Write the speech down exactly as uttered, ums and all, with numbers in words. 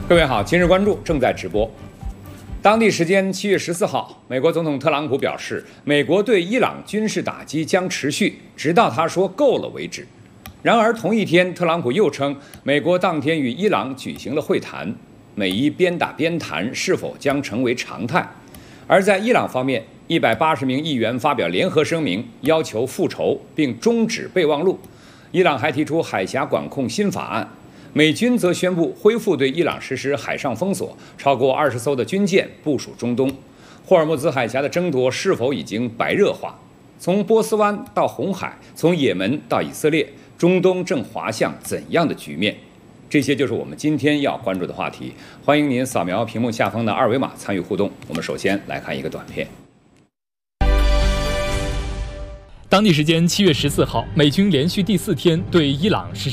各位好，今日关注正在直播。当地时间七月十四号，美国总统特朗普表示，美国对伊朗军事打击将持续，直到他说够了为止。然而同一天，特朗普又称，美国当天与伊朗举行了会谈，美伊边打边谈是否将成为常态？而在伊朗方面，一百八十名议员发表联合声明，要求复仇并终止备忘录。伊朗还提出海峡管控新法案。美军则宣布恢复对伊朗实施海上封锁，超过二十艘的军舰部署中东。霍尔木兹海峡的争夺是否已经白热化？从波斯湾到红海，从也门到以色列，中东正滑向怎样的局面？这些就是我们今天要关注的话题。欢迎您扫描屏幕下方的二维码参与互动。我们首先来看一个短片。 当地时间七月十四号，美军连续第四天对伊朗实施